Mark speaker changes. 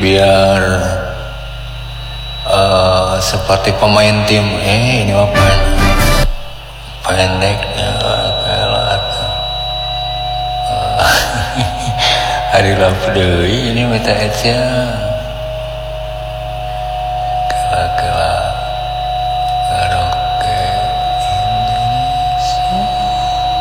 Speaker 1: biar seperti pemain tim. Ini mah pendek kalah. Hari lampu deui ini meta etnya kalah.